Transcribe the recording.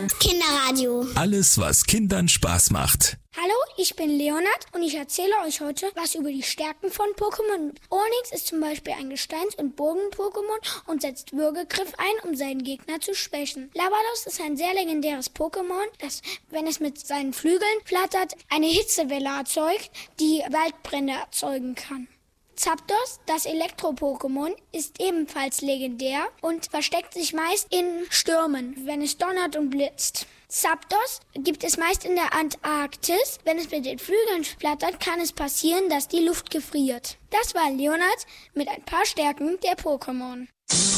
Kinderradio. Alles, was Kindern Spaß macht. Hallo, ich bin Leonard und ich erzähle euch heute was über die Stärken von Pokémon. Onyx ist zum Beispiel ein Gesteins- und Bogen-Pokémon und setzt Würgegriff ein, um seinen Gegner zu schwächen. Lavados ist ein sehr legendäres Pokémon, das, wenn es mit seinen Flügeln flattert, eine Hitzewelle erzeugt, die Waldbrände erzeugen kann. Zapdos, das Elektro-Pokémon, ist ebenfalls legendär und versteckt sich meist in Stürmen, wenn es donnert und blitzt. Zapdos gibt es meist in der Antarktis. Wenn es mit den Flügeln flattert, kann es passieren, dass die Luft gefriert. Das war Leonard mit ein paar Stärken der Pokémon.